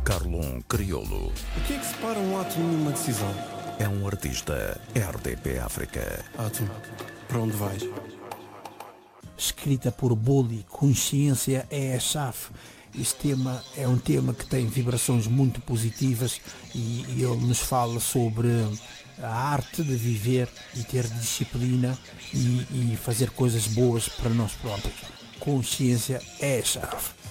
Carlon Crioulo. O que é que separa um átomo numa decisão? É um artista RDP África. Átomo, para onde vais? Escrita por Bully, Consciência é a chave. Este tema é um tema que tem vibrações muito positivas e ele nos fala sobre a arte de viver e ter disciplina e fazer coisas boas para nós próprios. Consciência é a chave.